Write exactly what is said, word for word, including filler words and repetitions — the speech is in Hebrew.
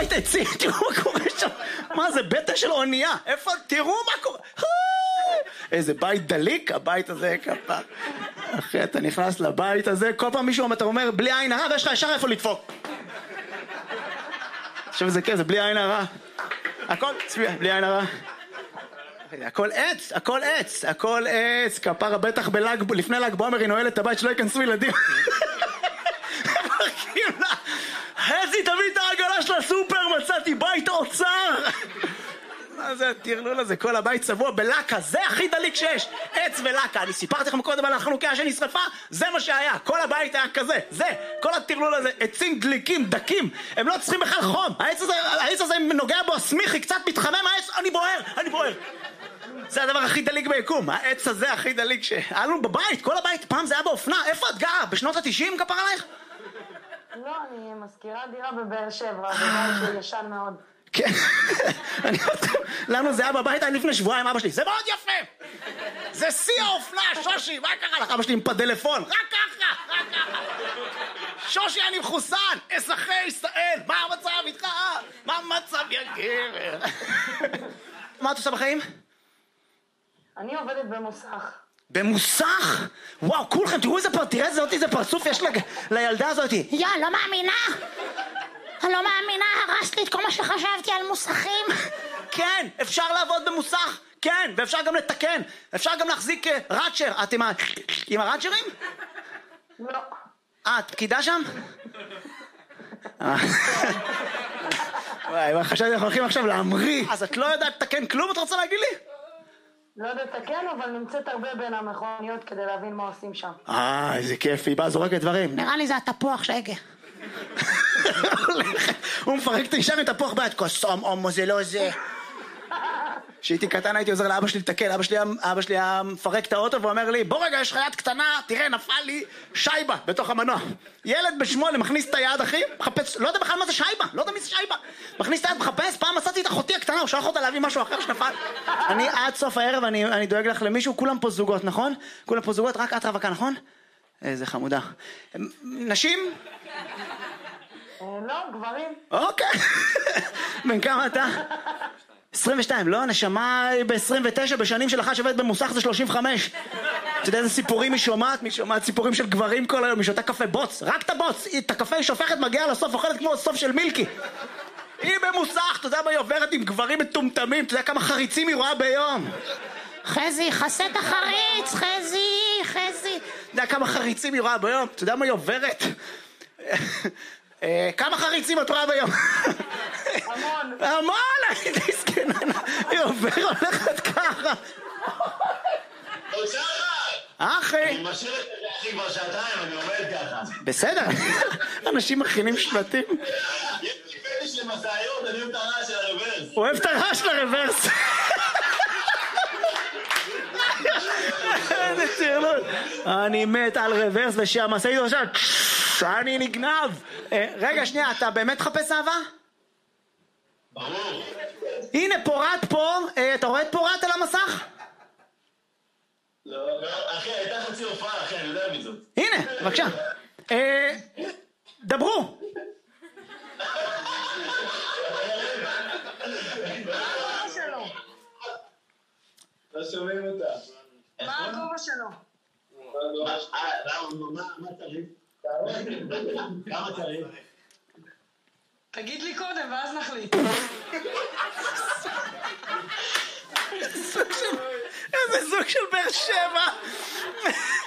בית עצים, תראו מה קורה שם. מה זה, בטן של אונייה? איפה, תראו מה קורה. איזה בית דליק, הבית הזה כפה. אחי, אתה נכנס לבית הזה, כל פעם מישהו אתה אומר, בלי עין הרע, ויש לך ישר איפה לדפוק. עכשיו זה כן, זה בלי עין הרע. הכל, צביע, בלי עין הרע. הכל עץ, הכל עץ, הכל עץ. כפרה בטח בלג, לפני לג בעומר היא נועלת את הבית שלא ייכנסו ילדים. חזי, תביא את העגלה של הסופר, מצאתי בית אוצר. מה זה הטרלול הזה? כל הבית צבוע בלקה, זה הכי דליק שיש. עץ ולקה, אני סיפרתי לכם קודם על החנוכיה שנשרפה, זה מה שהיה, כל הבית היה כזה, זה, כל הטרלול הזה, עצים דליקים, דקים, הם לא צריכים בכלל חום, העץ הזה, העץ הזה נוגע בו, הסמיכי קצת מתחמם, העץ, אני בוער, אני בוער. זה הדבר הכי דליק ביקום, העץ הזה הכי דליק שהיה לנו בבית, כל הבית, פעם זה היה באופנה, איפה את גרה? בשנות ה-תשעים כפר עלייך? לא, אני מזכירה דירה בבאר שבע, בבית שהוא ישן מאוד. כן, לנו זה היה בבית לפני שבועיים, אבא שלי, זה מאוד יפה, זה שיא האופנה, שושי, מה קרה לך? אבא שלי עם פדלפון, רק ככה, רק ככה, שושי אני מחוסן, אזרחי ישראל, מה המצב איתך? מה המצב יא גבר? מה את עושה בחיים? אני עובדת במוסך. במוסך? וואו, כולכם, תראו איזה פרט, תראה איזה פרצוף יש לילדה הזאת. יא, לא מאמינה? אני לא מאמינה, הרסת לי את כל מה שחשבתי על מוסכים. כן, אפשר לעבוד במוסך, כן, ואפשר גם לתקן, אפשר גם להחזיק רצ'ר. את עם, ה... עם הרצ'רים? לא. אה, את פקידה שם? וואי, חשבתי אנחנו הולכים עכשיו להמריא. אז את לא יודעת לתקן כלום, את רוצה להגיד לי? לא יודעת לתקן, אבל נמצאת הרבה בין המכוניות כדי להבין מה עושים שם. אה, איזה כיף, היא באה זורקת דברים. נראה לי זה התפוח שהגה. הוא מפרק את האישה מתפוח ביד, קוסום, אומו, זה לא זה. כשהייתי קטן הייתי עוזר לאבא שלי לתקן, אבא שלי, אבא שלי היה מפרק את האוטו ואומר לי, בוא רגע, יש לך יד קטנה, תראה, נפל לי שייבה בתוך המנוע. ילד בשמונה מכניס את היד, אחי, מחפש, לא יודע בכלל מה זה שייבה, לא יודע מי זה שייבה. מכניס את היד, מחפש, פעם מצאתי את אחותי הקטנה, הוא שלח אותה להביא משהו אחר שנפל. אני עד סוף הערב, אני, אני דואג לך למישהו, כולם פה זוגות, נכון? כולם פה זוגות, רק את רווקה, נכון? איזה חמודה. נשים? לא, גברים. אוקיי. בן כמה אתה? עשרים ושתיים, לא, נשמה ב-עשרים ותשע, בשנים של אחת שעובדת במוסך זה שלושים וחמש. אתה יודע איזה סיפורים היא שומעת? היא שומעת סיפורים של גברים כל היום, היא שותה קפה בוץ, רק את הבוץ, את הקפה היא שופכת, מגיעה לסוף, אוכלת כמו סוף של מילקי. היא במוסך, אתה יודע מה היא עוברת עם גברים מטומטמים, אתה יודע כמה חריצים היא רואה ביום. חזי, חסה את החריץ, חזי, חזי. אתה יודע כמה חריצים היא רואה ביום, אתה יודע מה היא עוברת? כמה חריצים את רואה ביום? המון. המון, הייתי סקנה, היא עובר הולכת ככה. תוצאה אחת! אחי. אני משאיר את זה אחי כבר שעתיים, אני עומד ככה. בסדר, אנשים מכינים שלטים. יש לי פטיש למסעיות, אני אוהב את הרעש של הרוורס. הוא אוהב את הרעש של הרוורס. איזה טרלול. אני מת על רוורס ושהמשאית עכשיו אני נגנב. רגע שנייה, אתה באמת חפש אהבה? ברור. הנה פורט פה, אתה רואה את פורט על המסך? לא, לא, אחי, הייתה חצי הופעה, אחי, אני יודע מי זאת. הנה, בבקשה. דברו. לא שומעים אותה. מה הגובה שלו? מה צריך? כמה צריך? תגיד לי קודם ואז נחליט. איזה סוג של באר שבע.